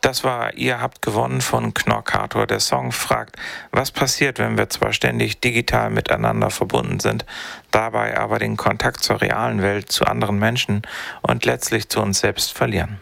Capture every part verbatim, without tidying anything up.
Das war Ihr habt gewonnen von Knorkator. Der Song fragt, was passiert, wenn wir zwar ständig digital miteinander verbunden sind, dabei aber den Kontakt zur realen Welt, zu anderen Menschen und letztlich zu uns selbst verlieren.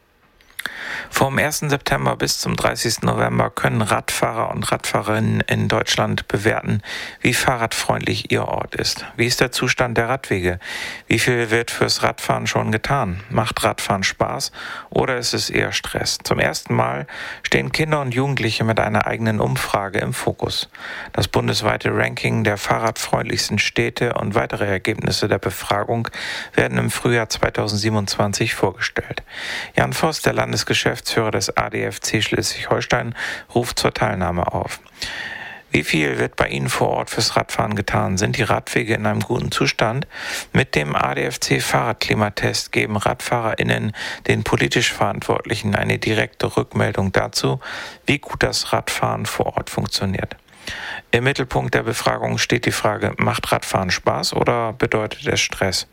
Vom ersten September bis zum dreißigsten November können Radfahrer und Radfahrerinnen in Deutschland bewerten, wie fahrradfreundlich ihr Ort ist. Wie ist der Zustand der Radwege? Wie viel wird fürs Radfahren schon getan? Macht Radfahren Spaß oder ist es eher Stress? Zum ersten Mal stehen Kinder und Jugendliche mit einer eigenen Umfrage im Fokus. Das bundesweite Ranking der fahrradfreundlichsten Städte und weitere Ergebnisse der Befragung werden im Frühjahr zweitausendsiebenundzwanzig vorgestellt. Jan Voss, der Landesgeschäftsführer des A D F C Schleswig-Holstein, ruft zur Teilnahme auf. Wie viel wird bei Ihnen vor Ort fürs Radfahren getan? Sind die Radwege in einem guten Zustand? Mit dem A D F C Fahrradklimatest geben RadfahrerInnen den politisch Verantwortlichen eine direkte Rückmeldung dazu, wie gut das Radfahren vor Ort funktioniert. Im Mittelpunkt der Befragung steht die Frage, macht Radfahren Spaß oder bedeutet es Stress?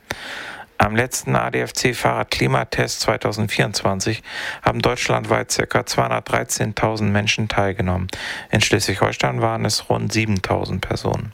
Am letzten A D F C-Fahrradklimatest zweitausendvierundzwanzig haben deutschlandweit ca. zweihundertdreizehntausend Menschen teilgenommen. In Schleswig-Holstein waren es rund siebentausend Personen.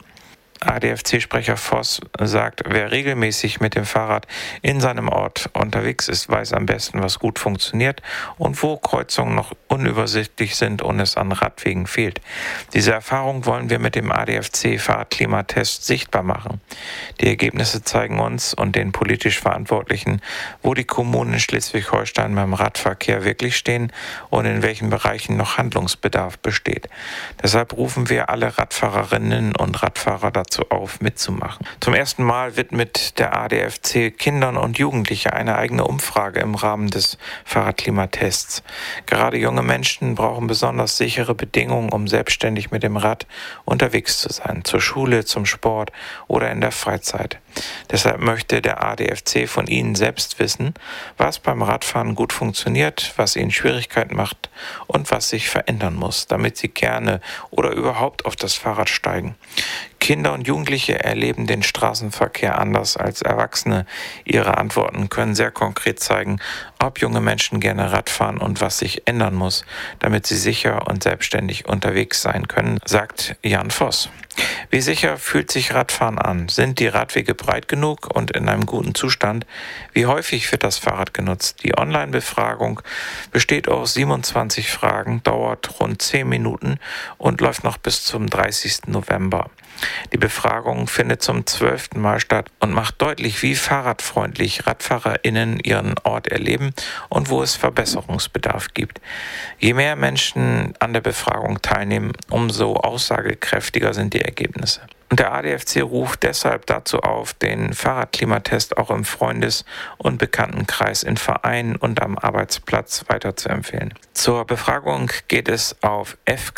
A D F C-Sprecher Voss sagt, wer regelmäßig mit dem Fahrrad in seinem Ort unterwegs ist, weiß am besten, was gut funktioniert und wo Kreuzungen noch unübersichtlich sind und es an Radwegen fehlt. Diese Erfahrung wollen wir mit dem A D F C-Fahrradklimatest sichtbar machen. Die Ergebnisse zeigen uns und den politisch Verantwortlichen, wo die Kommunen in Schleswig-Holstein beim Radverkehr wirklich stehen und in welchen Bereichen noch Handlungsbedarf besteht. Deshalb rufen wir alle Radfahrerinnen und Radfahrer dazu auf, mitzumachen. Zum ersten Mal widmet der A D F C Kindern und Jugendlichen eine eigene Umfrage im Rahmen des Fahrradklimatests. Gerade junge Menschen brauchen besonders sichere Bedingungen, um selbstständig mit dem Rad unterwegs zu sein, zur Schule, zum Sport oder in der Freizeit. Deshalb möchte der A D F C von Ihnen selbst wissen, was beim Radfahren gut funktioniert, was Ihnen Schwierigkeiten macht und was sich verändern muss, damit Sie gerne oder überhaupt auf das Fahrrad steigen. Kinder und Jugendliche erleben den Straßenverkehr anders als Erwachsene. Ihre Antworten können sehr konkret zeigen, ob junge Menschen gerne Rad fahren und was sich ändern muss, damit sie sicher und selbstständig unterwegs sein können, sagt Jan Voss. Wie sicher fühlt sich Radfahren an? Sind die Radwege breit genug und in einem guten Zustand? Wie häufig wird das Fahrrad genutzt? Die Online-Befragung besteht aus siebenundzwanzig Fragen, dauert rund zehn Minuten und läuft noch bis zum dreißigsten November. Die Befragung findet zum zwölften Mal statt und macht deutlich, wie fahrradfreundlich RadfahrerInnen ihren Ort erleben und wo es Verbesserungsbedarf gibt. Je mehr Menschen an der Befragung teilnehmen, umso aussagekräftiger sind die Ergebnisse. Und der A D F C ruft deshalb dazu auf, den Fahrradklimatest auch im Freundes- und Bekanntenkreis, in Vereinen und am Arbeitsplatz weiterzuempfehlen. Zur Befragung geht es auf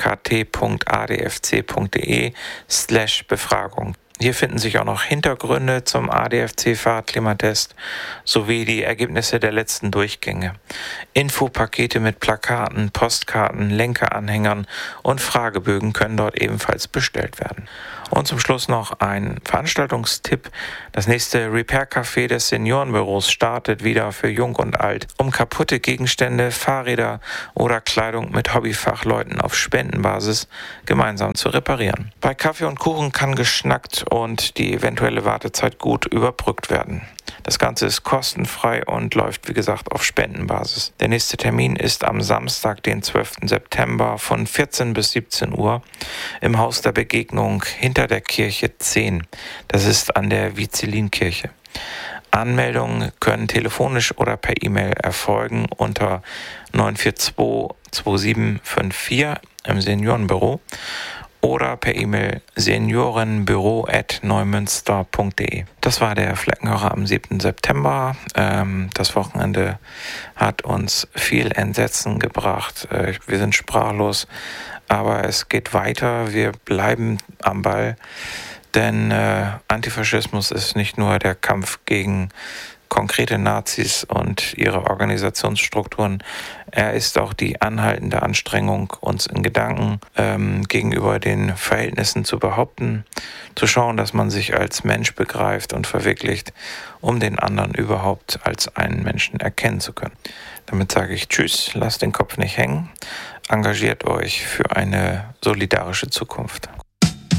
fkt.adfc.de slash Befragung. Hier finden sich auch noch Hintergründe zum A D F C-Fahrradklimatest sowie die Ergebnisse der letzten Durchgänge. Infopakete mit Plakaten, Postkarten, Lenkeranhängern und Fragebögen können dort ebenfalls bestellt werden. Und zum Schluss noch ein Veranstaltungstipp. Das nächste Repair-Café des Seniorenbüros startet wieder für Jung und Alt, um kaputte Gegenstände, Fahrräder oder Kleidung mit Hobbyfachleuten auf Spendenbasis gemeinsam zu reparieren. Bei Kaffee und Kuchen kann geschnackt und die eventuelle Wartezeit gut überbrückt werden. Das Ganze ist kostenfrei und läuft, wie gesagt, auf Spendenbasis. Der nächste Termin ist am Samstag, den zwölften September von vierzehn bis siebzehn Uhr im Haus der Begegnung hinter der Kirche zehn. Das ist an der Vizelin-Kirche. Anmeldungen können telefonisch oder per E-Mail erfolgen unter neun vier zwei zwei sieben fünf vier im Seniorenbüro oder per E-Mail seniorenbüro at neumünster punkt de. Das war der Fleckenhörer am siebten September. Ähm, das Wochenende hat uns viel Entsetzen gebracht. Äh, wir sind sprachlos, aber es geht weiter. Wir bleiben am Ball, denn äh, Antifaschismus ist nicht nur der Kampf gegen konkrete Nazis und ihre Organisationsstrukturen. Er ist auch die anhaltende Anstrengung, uns in Gedanken ähm, gegenüber den Verhältnissen zu behaupten, zu schauen, dass man sich als Mensch begreift und verwirklicht, um den anderen überhaupt als einen Menschen erkennen zu können. Damit sage ich Tschüss, lasst den Kopf nicht hängen, engagiert euch für eine solidarische Zukunft.